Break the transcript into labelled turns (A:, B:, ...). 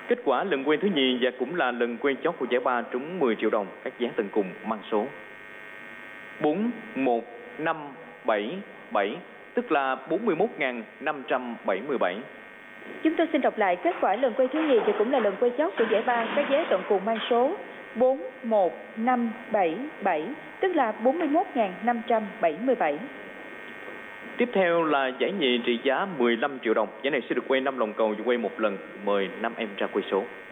A: Kết quả lần quay thứ nhì và cũng là lần quay chót của giải ba trúng 10 triệu đồng, các giá tận cùng mang số 41577, tức là 41.577.
B: Chúng tôi xin đọc lại kết quả lần quay thứ nhì và cũng là lần quay chót của giải ba, các giá tận cùng mang số 41577, tức là 41.577.
A: Tiếp theo là giải nhì trị giá 15 triệu đồng. Giải này sẽ được quay 5 vòng cầu và quay một lần. Mời 5 em ra quay số.